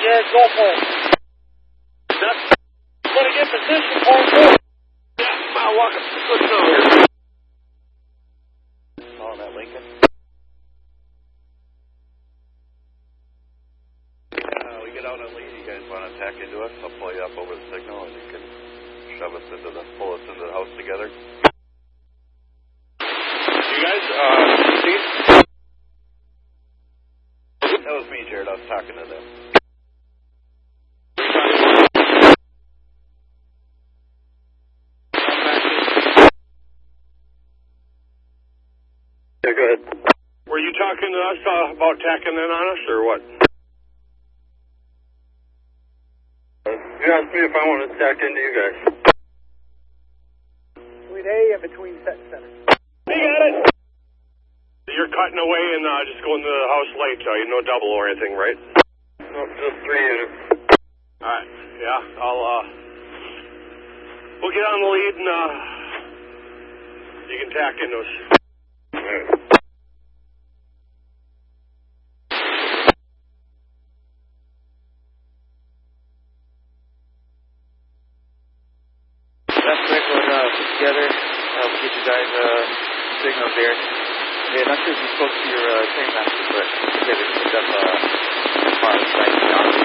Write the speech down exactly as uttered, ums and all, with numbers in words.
Jared, go for it. That's going to get position for him, too. Yeah, mile walking. Good snow here. Calling that Lincoln. Uh, we get out on lead. You guys want to attack into us? I'll pull you up over the signal and you can shove us into the, pull us into the house together. You guys, uh, Steve? That was me, Jared. I was talking to them. Yeah, go ahead. Were you talking to us uh, about tacking in on us, or what? Uh, you asked me if I want to tack into you guys. With A in between set and center. You got it. You're cutting away and uh, just going to the house late, so you no double or anything, right? No, just three units. All right. Yeah, I'll, uh, we'll get on the lead and, uh, you can tack into us. All right. That's great. We'll uh, put together. Uh, we'll get you guys uh, signals there. Yeah, not sure if you spoke to your uh, train master, but you guys are picked up uh, as far as right now.